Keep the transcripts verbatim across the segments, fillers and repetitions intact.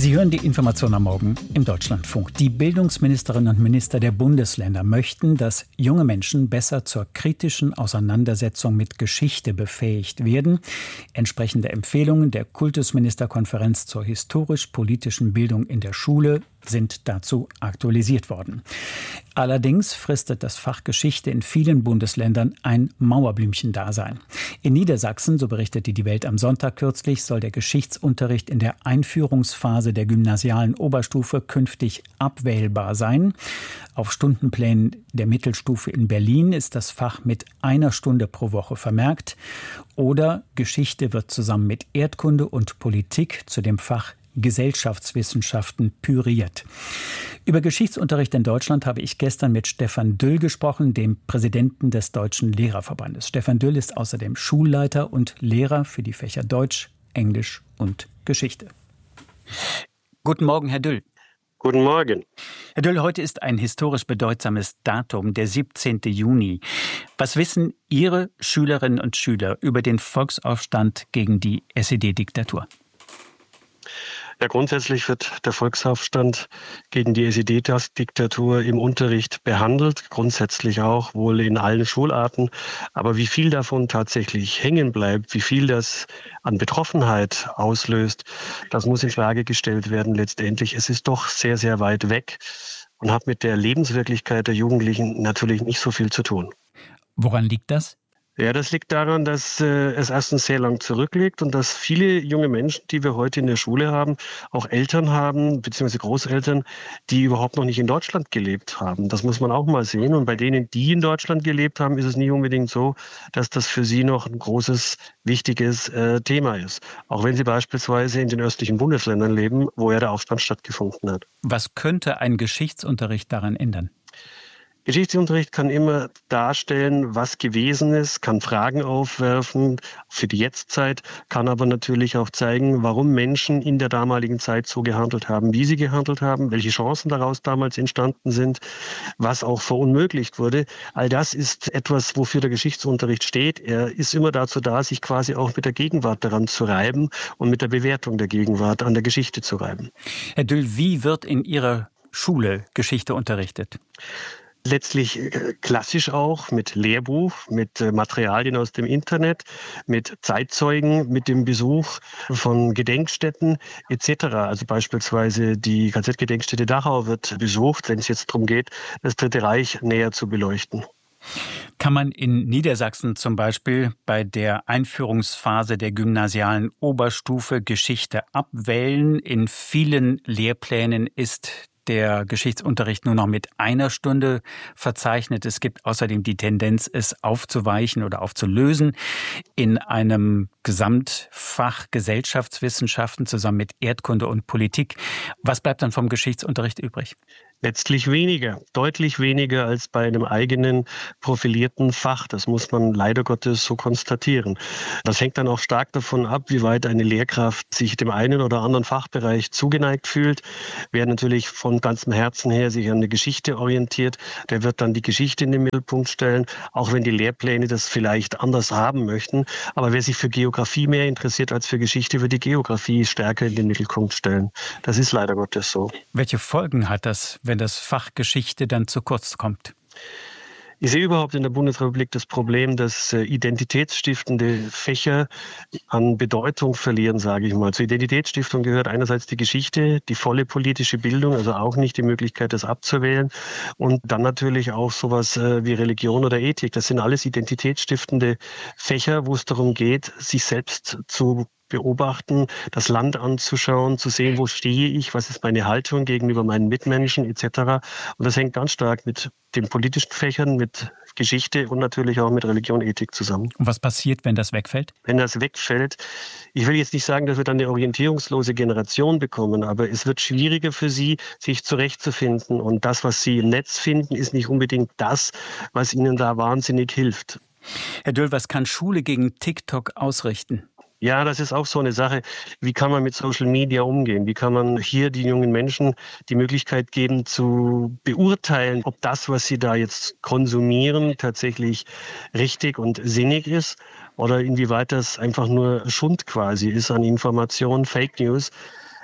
Sie hören die Information am Morgen im Deutschlandfunk. Die Bildungsministerinnen und Minister der Bundesländer möchten, dass junge Menschen besser zur kritischen Auseinandersetzung mit Geschichte befähigt werden. Entsprechende Empfehlungen der Kultusministerkonferenz zur historisch-politischen Bildung in der Schule sind dazu aktualisiert worden. Allerdings fristet das Fach Geschichte in vielen Bundesländern ein Mauerblümchen-Dasein. In Niedersachsen, so berichtete die Welt am Sonntag kürzlich, soll der Geschichtsunterricht in der Einführungsphase der gymnasialen Oberstufe künftig abwählbar sein. Auf Stundenplänen der Mittelstufe in Berlin ist das Fach mit einer Stunde pro Woche vermerkt. Oder Geschichte wird zusammen mit Erdkunde und Politik zu dem Fach Gesellschaftswissenschaften püriert. Über Geschichtsunterricht in Deutschland habe ich gestern mit Stefan Düll gesprochen, dem Präsidenten des Deutschen Lehrerverbandes. Stefan Düll ist außerdem Schulleiter und Lehrer für die Fächer Deutsch, Englisch und Geschichte. Guten Morgen, Herr Düll. Guten Morgen. Herr Düll, heute ist ein historisch bedeutsames Datum, der siebzehnten Juni. Was wissen Ihre Schülerinnen und Schüler über den Volksaufstand gegen die S E D-Diktatur? Ja, grundsätzlich wird der Volksaufstand gegen die S E D-Diktatur im Unterricht behandelt, grundsätzlich auch wohl in allen Schularten. Aber wie viel davon tatsächlich hängen bleibt, wie viel das an Betroffenheit auslöst, das muss in Frage gestellt werden letztendlich. Es ist doch sehr, sehr weit weg und hat mit der Lebenswirklichkeit der Jugendlichen natürlich nicht so viel zu tun. Woran liegt das? Ja, das liegt daran, dass äh, es erstens sehr lang zurückliegt und dass viele junge Menschen, die wir heute in der Schule haben, auch Eltern haben, beziehungsweise Großeltern, die überhaupt noch nicht in Deutschland gelebt haben. Das muss man auch mal sehen. Und bei denen, die in Deutschland gelebt haben, ist es nicht unbedingt so, dass das für sie noch ein großes, wichtiges äh, Thema ist. Auch wenn sie beispielsweise in den östlichen Bundesländern leben, wo ja der Aufstand stattgefunden hat. Was könnte ein Geschichtsunterricht daran ändern? Geschichtsunterricht kann immer darstellen, was gewesen ist, kann Fragen aufwerfen für die Jetztzeit, kann aber natürlich auch zeigen, warum Menschen in der damaligen Zeit so gehandelt haben, wie sie gehandelt haben, welche Chancen daraus damals entstanden sind, was auch verunmöglicht wurde. All das ist etwas, wofür der Geschichtsunterricht steht. Er ist immer dazu da, sich quasi auch mit der Gegenwart daran zu reiben und mit der Bewertung der Gegenwart an der Geschichte zu reiben. Herr Düll, wie wird in Ihrer Schule Geschichte unterrichtet? Letztlich klassisch auch mit Lehrbuch, mit Materialien aus dem Internet, mit Zeitzeugen, mit dem Besuch von Gedenkstätten et cetera. Also beispielsweise die K Z-Gedenkstätte Dachau wird besucht, wenn es jetzt darum geht, das Dritte Reich näher zu beleuchten. Kann man in Niedersachsen zum Beispiel bei der Einführungsphase der gymnasialen Oberstufe Geschichte abwählen? In vielen Lehrplänen ist der Geschichtsunterricht nur noch mit einer Stunde verzeichnet. Es gibt außerdem die Tendenz, es aufzuweichen oder aufzulösen in einem Gesamtfach Gesellschaftswissenschaften zusammen mit Erdkunde und Politik. Was bleibt dann vom Geschichtsunterricht übrig? Letztlich weniger, deutlich weniger als bei einem eigenen profilierten Fach. Das muss man leider Gottes so konstatieren. Das hängt dann auch stark davon ab, wie weit eine Lehrkraft sich dem einen oder anderen Fachbereich zugeneigt fühlt. Wer natürlich von ganzem Herzen her sich an der Geschichte orientiert, der wird dann die Geschichte in den Mittelpunkt stellen, auch wenn die Lehrpläne das vielleicht anders haben möchten. Aber wer sich für Geografie mehr interessiert als für Geschichte, wird die Geografie stärker in den Mittelpunkt stellen. Das ist leider Gottes so. Welche Folgen hat das, wenn das Fach Geschichte dann zu kurz kommt? Ich sehe überhaupt in der Bundesrepublik das Problem, dass identitätsstiftende Fächer an Bedeutung verlieren, sage ich mal. Zur Identitätsstiftung gehört einerseits die Geschichte, die volle politische Bildung, also auch nicht die Möglichkeit, das abzuwählen. Und dann natürlich auch sowas wie Religion oder Ethik. Das sind alles identitätsstiftende Fächer, wo es darum geht, sich selbst zu beobachten, das Land anzuschauen, zu sehen, wo stehe ich, was ist meine Haltung gegenüber meinen Mitmenschen et cetera. Und das hängt ganz stark mit den politischen Fächern, mit Geschichte und natürlich auch mit Religion, Ethik zusammen. Und was passiert, wenn das wegfällt? Wenn das wegfällt, ich will jetzt nicht sagen, dass wir dann eine orientierungslose Generation bekommen, aber es wird schwieriger für sie, sich zurechtzufinden. Und das, was sie im Netz finden, ist nicht unbedingt das, was ihnen da wahnsinnig hilft. Herr Düll, was kann Schule gegen TikTok ausrichten? Ja, das ist auch so eine Sache. Wie kann man mit Social Media umgehen? Wie kann man hier den jungen Menschen die Möglichkeit geben, zu beurteilen, ob das, was sie da jetzt konsumieren, tatsächlich richtig und sinnig ist oder inwieweit das einfach nur Schund quasi ist an Informationen, Fake News.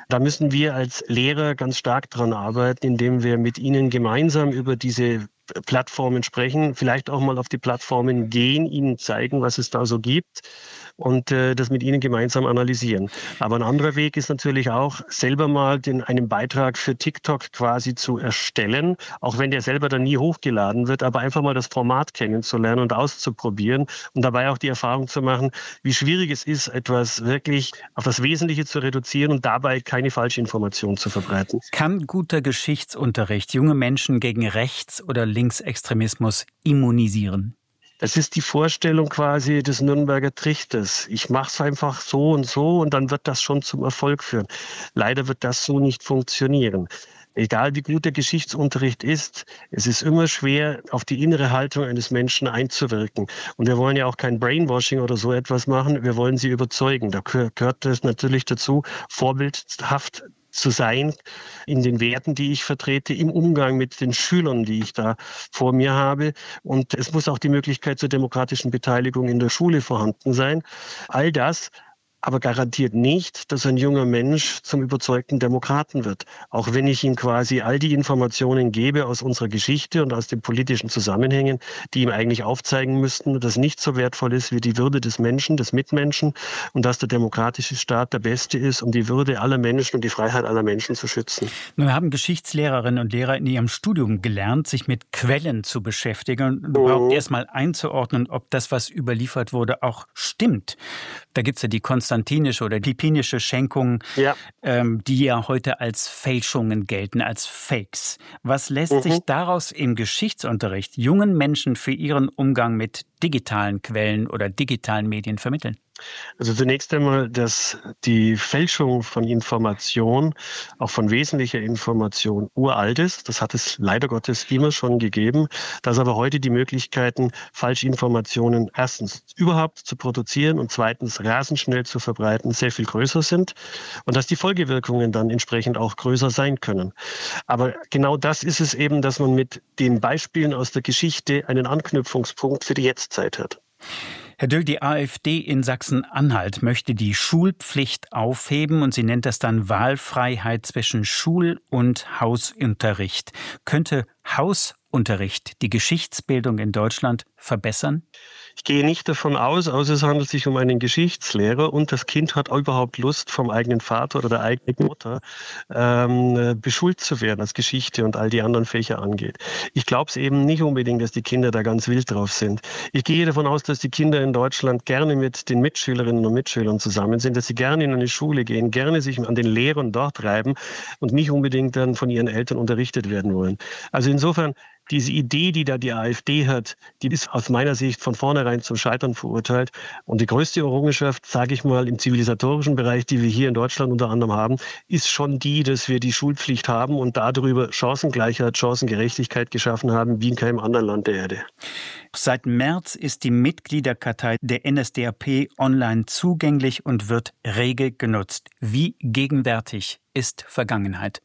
Da müssen wir als Lehrer ganz stark dran arbeiten, indem wir mit ihnen gemeinsam über diese Plattformen sprechen, vielleicht auch mal auf die Plattformen gehen, ihnen zeigen, was es da so gibt und äh, das mit ihnen gemeinsam analysieren. Aber ein anderer Weg ist natürlich auch, selber mal den, einen Beitrag für TikTok quasi zu erstellen, auch wenn der selber dann nie hochgeladen wird, aber einfach mal das Format kennenzulernen und auszuprobieren und dabei auch die Erfahrung zu machen, wie schwierig es ist, etwas wirklich auf das Wesentliche zu reduzieren und dabei keine falsche Information zu verbreiten. Kann guter Geschichtsunterricht junge Menschen gegen Rechts- oder Linksextremismus immunisieren? Das ist die Vorstellung quasi des Nürnberger Trichters. Ich mache es einfach so und so und dann wird das schon zum Erfolg führen. Leider wird das so nicht funktionieren. Egal wie gut der Geschichtsunterricht ist, es ist immer schwer, auf die innere Haltung eines Menschen einzuwirken. Und wir wollen ja auch kein Brainwashing oder so etwas machen, wir wollen sie überzeugen. Da gehört es natürlich dazu, vorbildhaft zu sein in den Werten, die ich vertrete, im Umgang mit den Schülern, die ich da vor mir habe. Und es muss auch die Möglichkeit zur demokratischen Beteiligung in der Schule vorhanden sein. All das aber garantiert nicht, dass ein junger Mensch zum überzeugten Demokraten wird. Auch wenn ich ihm quasi all die Informationen gebe aus unserer Geschichte und aus den politischen Zusammenhängen, die ihm eigentlich aufzeigen müssten, dass das nicht so wertvoll ist wie die Würde des Menschen, des Mitmenschen und dass der demokratische Staat der beste ist, um die Würde aller Menschen und die Freiheit aller Menschen zu schützen. Nun haben Geschichtslehrerinnen und Lehrer in ihrem Studium gelernt, sich mit Quellen zu beschäftigen und überhaupt mhm. erst mal einzuordnen, ob das, was überliefert wurde, auch stimmt. Da gibt es ja die konstantinische oder pipinische Schenkung, ja. ähm, die ja heute als Fälschungen gelten, als Fakes. Was lässt mhm. sich daraus im Geschichtsunterricht jungen Menschen für ihren Umgang mit digitalen Quellen oder digitalen Medien vermitteln? Also zunächst einmal, dass die Fälschung von Information, auch von wesentlicher Information, uralt ist. Das hat es leider Gottes immer schon gegeben. Dass aber heute die Möglichkeiten, Falschinformationen erstens überhaupt zu produzieren und zweitens rasend schnell zu verbreiten, sehr viel größer sind und dass die Folgewirkungen dann entsprechend auch größer sein können. Aber genau das ist es eben, dass man mit den Beispielen aus der Geschichte einen Anknüpfungspunkt für die Jetztzeit hat. Herr Döll, die AfD in Sachsen-Anhalt möchte die Schulpflicht aufheben und sie nennt das dann Wahlfreiheit zwischen Schul- und Hausunterricht. Könnte Hausunterricht die Geschichtsbildung in Deutschland verbessern? Ich gehe nicht davon aus, außer es handelt sich um einen Geschichtslehrer und das Kind hat überhaupt Lust, vom eigenen Vater oder der eigenen Mutter ähm, beschult zu werden, was Geschichte und all die anderen Fächer angeht. Ich glaube es eben nicht unbedingt, dass die Kinder da ganz wild drauf sind. Ich gehe davon aus, dass die Kinder in Deutschland gerne mit den Mitschülerinnen und Mitschülern zusammen sind, dass sie gerne in eine Schule gehen, gerne sich an den Lehrern dort reiben und nicht unbedingt dann von ihren Eltern unterrichtet werden wollen. Also insofern, diese Idee, die da die AfD hat, die ist aus meiner Sicht von vornherein zum Scheitern verurteilt. Und die größte Errungenschaft, sage ich mal, im zivilisatorischen Bereich, die wir hier in Deutschland unter anderem haben, ist schon die, dass wir die Schulpflicht haben und darüber Chancengleichheit, Chancengerechtigkeit geschaffen haben, wie in keinem anderen Land der Erde. Seit März ist die Mitgliederkartei der N S D A P online zugänglich und wird rege genutzt. Wie gegenwärtig ist Vergangenheit?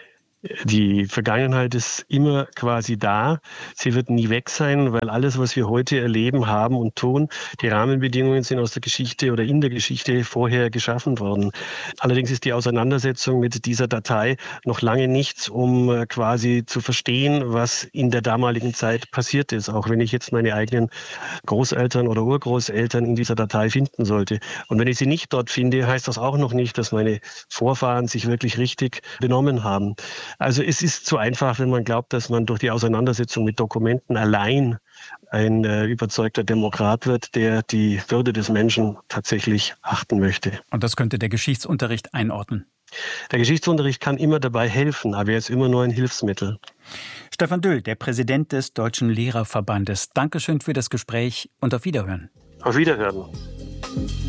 Die Vergangenheit ist immer quasi da. Sie wird nie weg sein, weil alles, was wir heute erleben, haben und tun, die Rahmenbedingungen sind aus der Geschichte oder in der Geschichte vorher geschaffen worden. Allerdings ist die Auseinandersetzung mit dieser Datei noch lange nichts, um quasi zu verstehen, was in der damaligen Zeit passiert ist, auch wenn ich jetzt meine eigenen Großeltern oder Urgroßeltern in dieser Datei finden sollte. Und wenn ich sie nicht dort finde, heißt das auch noch nicht, dass meine Vorfahren sich wirklich richtig benommen haben. Also es ist zu einfach, wenn man glaubt, dass man durch die Auseinandersetzung mit Dokumenten allein ein äh, überzeugter Demokrat wird, der die Würde des Menschen tatsächlich achten möchte. Und das könnte der Geschichtsunterricht einordnen? Der Geschichtsunterricht kann immer dabei helfen, aber er ist immer nur ein Hilfsmittel. Stefan Döll, der Präsident des Deutschen Lehrerverbandes. Dankeschön für das Gespräch und auf Wiederhören. Auf Wiederhören.